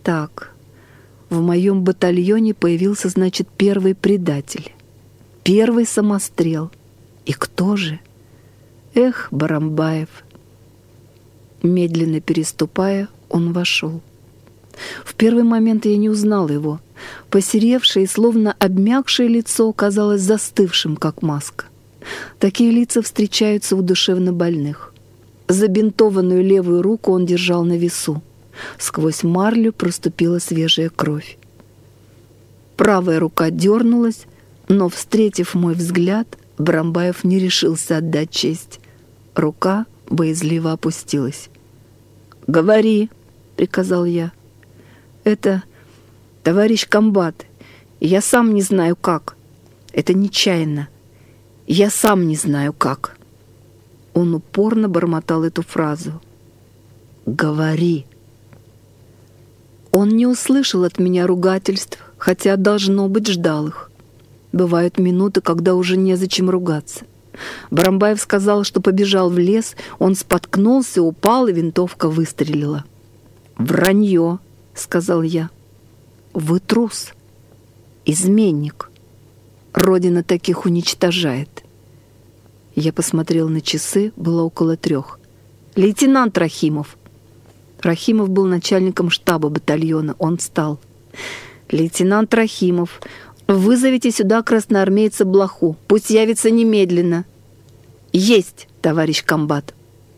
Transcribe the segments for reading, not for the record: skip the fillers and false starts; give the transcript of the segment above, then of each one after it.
Так, в моем батальоне появился, значит, первый предатель, первый самострел. И кто же? Эх, Барамбаев. Медленно переступая, он вошел. В первый момент я не узнал его. Посеревшее и словно обмякшее лицо казалось застывшим, как маска. Такие лица встречаются у душевнобольных. Забинтованную левую руку он держал на весу. Сквозь марлю проступила свежая кровь. Правая рука дернулась, но, встретив мой взгляд, Барамбаев не решился отдать честь. Рука боязливо опустилась. «Говори», — приказал я. «Это, товарищ комбат, я сам не знаю как. Это нечаянно. Я сам не знаю как». Он упорно бормотал эту фразу. «Говори». Он не услышал от меня ругательств, хотя, должно быть, ждал их. Бывают минуты, когда уже незачем ругаться. Барамбаев сказал, что побежал в лес, он споткнулся, упал, и винтовка выстрелила. «Вранье», — сказал я. «Вы трус, изменник. Родина таких уничтожает». Я посмотрел на часы, было около 3. «Лейтенант Рахимов». Рахимов был начальником штаба батальона, он встал. «Лейтенант Рахимов, вызовите сюда красноармейца Блоху, пусть явится немедленно». «Есть, товарищ комбат».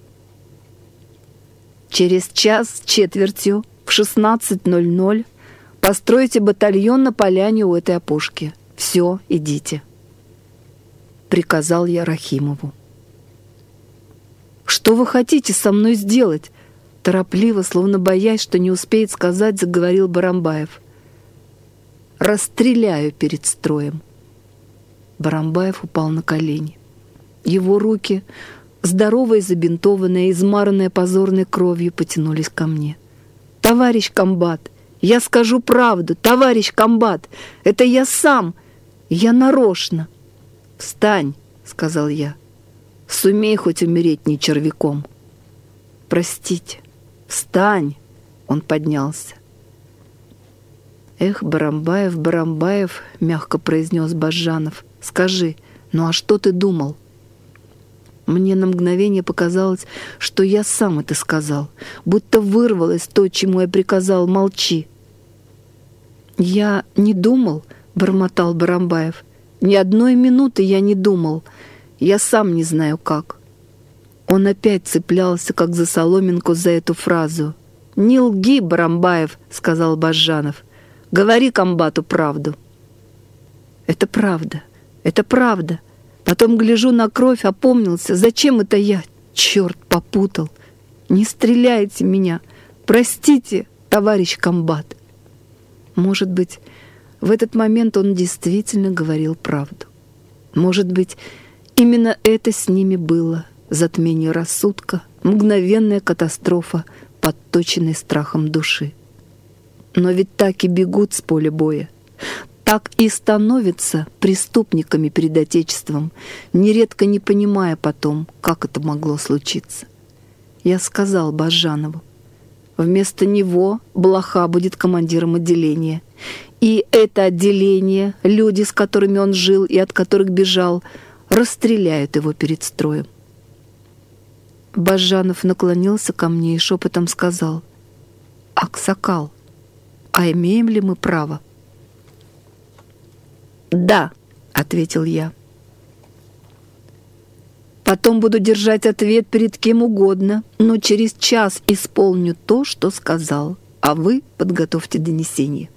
«Через час с четвертью в 16:00 постройте батальон на поляне у этой опушки. Все, идите», — приказал я Рахимову. «Что вы хотите со мной сделать?» Торопливо, словно боясь, что не успеет сказать, заговорил Барамбаев. «Расстреляю перед строем». Барамбаев упал на колени. Его руки, здоровые, забинтованные, измаранные позорной кровью, потянулись ко мне. «Товарищ комбат, я скажу правду, товарищ комбат, это я сам, я нарочно». «Встань», — сказал я, — «сумей хоть умереть не червяком». «Простите, встань», — он поднялся. «Эх, Барамбаев, Барамбаев», — мягко произнес Бажанов, — «скажи, ну а что ты думал?» Мне на мгновение показалось, что я сам это сказал, будто вырвалось то, чему я приказал «молчи». «Я не думал», — бормотал Барамбаев, — «ни одной минуты я не думал, я сам не знаю как». Он опять цеплялся, как за соломинку, за эту фразу. «Не лги, Барамбаев», — сказал Бажанов. «Говори комбату правду». «Это правда, это правда». Потом гляжу на кровь, опомнился. Зачем это я? Черт, попутал. Не стреляйте меня. Простите, товарищ комбат. Может быть, в этот момент он действительно говорил правду. Может быть, именно это с ними было. Затмение рассудка, мгновенная катастрофа, подточенной страхом души. Но ведь так и бегут с поля боя. Так и становятся преступниками перед Отечеством, нередко не понимая потом, как это могло случиться. Я сказал Бажанову, вместо него Блоха будет командиром отделения. И это отделение, люди, с которыми он жил и от которых бежал, расстреляют его перед строем. Бажанов наклонился ко мне и шепотом сказал: «Аксакал, а имеем ли мы право?» «Да», — ответил я. «Потом буду держать ответ перед кем угодно, но через час исполню то, что сказал, а вы подготовьте донесение».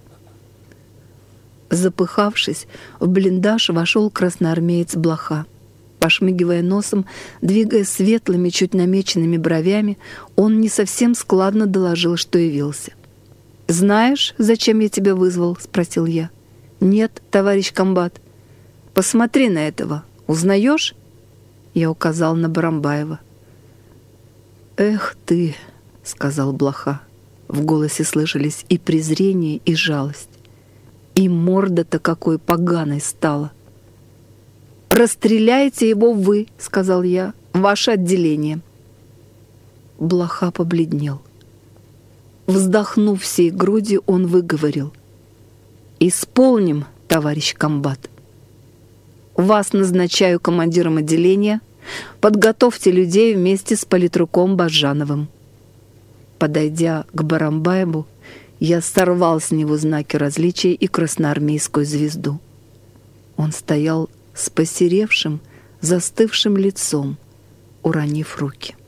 Запыхавшись, в блиндаж вошел красноармеец Блоха. Пошмыгивая носом, двигая светлыми, чуть намеченными бровями, он не совсем складно доложил, что явился. «Знаешь, зачем я тебя вызвал?» — спросил я. «Нет, товарищ комбат». «Посмотри на этого. Узнаешь?» Я указал на Барамбаева. «Эх ты», — сказал Блоха. В голосе слышались и презрение, и жалость. И морда-то какой поганой стала. «Расстреляйте его вы», — сказал я, — «ваше отделение». Блоха побледнел. Вздохнув всей грудью, он выговорил: «Исполним, товарищ комбат. Вас назначаю командиром отделения. Подготовьте людей вместе с политруком Бажановым». Подойдя к Барамбаеву, я сорвал с него знаки различия и красноармейскую звезду. Он стоял с посеревшим, застывшим лицом, уронив руки.